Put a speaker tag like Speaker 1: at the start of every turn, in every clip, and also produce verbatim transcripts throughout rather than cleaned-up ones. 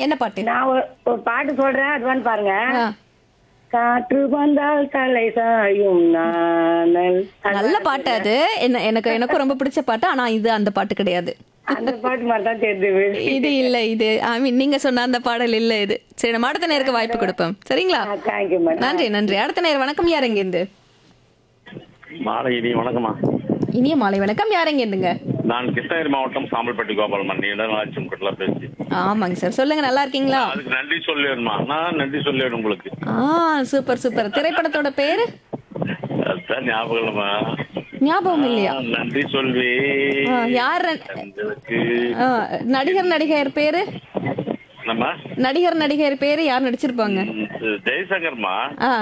Speaker 1: என்ன பாட்டு?
Speaker 2: நான் ஒரு ஒரு பாட்டு சொல்றேன், அது வந்து பாருங்க.
Speaker 1: ஆ,
Speaker 2: காற்று வந்தால் தலை சாயும் நானல்.
Speaker 1: நல்ல பாட்டு அது. என்ன எனக்கு எனக்கும் ரொம்ப பிடிச்ச பாட்டு. ஆனா இது அந்த பாட்டு கிடையாது.
Speaker 2: அந்த பாட்டு மாதிரி தான் தெரியுது.
Speaker 1: இது இல்ல இது. ஐ மீன் நீங்க சொன்ன அந்த பாடல் இல்ல இது. சரி நம்ம அடுத்த நேருக்கு வாய்ப்பு கொடுப்போம். சரிங்களா?
Speaker 2: Thank you madam.
Speaker 1: நன்றி நன்றி. அடுத்த நேர் வணக்கம். யார் எங்க இருந்து?
Speaker 3: மாலை இனி வணக்கம்மா.
Speaker 1: இனிய மாலை வணக்கம். யார் எங்க இருந்துங்க?
Speaker 3: நான் கிருஷ்ணகிரி மாவட்டம் சாம்பல்பட்டி கோபாலம்மா. நீ இடநாச்சும் கட்டல பேசி.
Speaker 1: ஆமாங்க சார். சொல்லுங்க, நல்லா இருக்கீங்களா?
Speaker 3: அதுக்கு நன்றி சொல்லிடணுமா? நான் நன்றி சொல்லிடணும் உங்களுக்கு.
Speaker 1: ஆ, சூப்பர் சூப்பர். திரைப்படத்தோட பேரு
Speaker 3: அதுதான் ஞாபகம் இல்லைம்மா.
Speaker 1: ஞாபகம் இல்லையா?
Speaker 3: நான் நன்றி சொல்வே
Speaker 1: ஆ, யார்?
Speaker 3: உங்களுக்கு.
Speaker 1: ஆ, நடிகர் நடிகையர் பேரு?
Speaker 3: நம்ம
Speaker 1: நடிகர் நடிகையர் பேரு யார் நடிச்சிருப்பாங்க?
Speaker 3: ஜெய்சங்கர்மா.
Speaker 1: ஆ,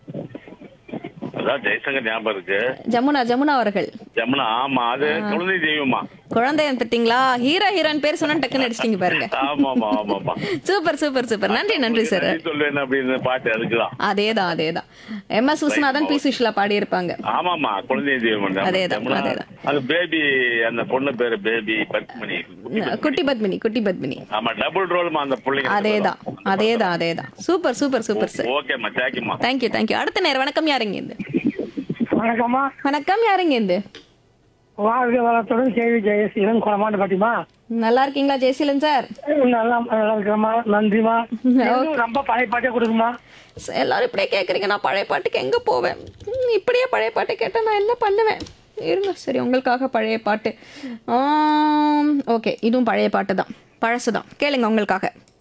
Speaker 3: அதான் ஜெய்சங்கர் ஞாபகம் இருக்கு.
Speaker 1: ஜமுனா ஜமுனா அவர்கள்.
Speaker 3: ஜமுனா. ஆமா, அது குழந்தை தெய்வமா.
Speaker 1: குழந்தை பார்த்தீங்களா? ஹீரோ ஹீரோயின் பேர் சொன்னா டக்குன்னு அடிச்சிட்டீங்க பாருங்க.
Speaker 3: ஆமாமா ஆமாமா.
Speaker 1: Super super super. நன்றி நன்றி சார்.
Speaker 3: நன்றி சொல்வேன் அப்படின்னு பாட்டு அதுக்குதான்.
Speaker 1: அதேதான் அதேதான். M S Viswanathan, B Sushila பாடி இருப்பாங்க.
Speaker 3: ஆமாமா, குழந்தை தெய்வம்.
Speaker 1: அதேதான், அதேதான்.
Speaker 3: அது பேபி, அந்த பொண்ணு பேரு பேபி பத்மினி.
Speaker 1: குட்டி பத்மினி, குட்டி பத்மினி.
Speaker 3: ஆமா, டபுள் ரோல்மா அந்த பிள்ளைங்க.
Speaker 1: அதேதான் அதேதான் அதேதான். Super super super sir.
Speaker 3: ஓகேம்மா, தேங்க்யூமா.
Speaker 1: Thank you thank you. அடுத்த நேரம் வணக்கம். யாருங்க இருந்து?
Speaker 2: வணக்கம்மா.
Speaker 1: வணக்கம். யாருங்க இருந்து?
Speaker 2: வாழ்க வளத்துடன் கேள்வி ஜெயசீலன் குளமாண்டு பாட்டிமா.
Speaker 1: நல்லா இருக்கீங்களா ஜெயசீலன் சார்?
Speaker 2: நல்லா நல்லா இருக்கிறமா, நன்றிமா. ரொம்ப பழைய பாட்டே கொடுக்குமா.
Speaker 1: எல்லாரும் இப்படியே கேட்குறீங்க, நான் பழைய பாட்டுக்கு எங்கே போவேன்? ம், இப்படியே பழைய பாட்டு கேட்டால் நான் என்ன பண்ணுவேன்? இருங்க, சரி உங்களுக்காக பழைய பாட்டு. ஓகே, இதுவும் பழைய பாட்டு தான், பழசு தான். கேளுங்க உங்களுக்காக.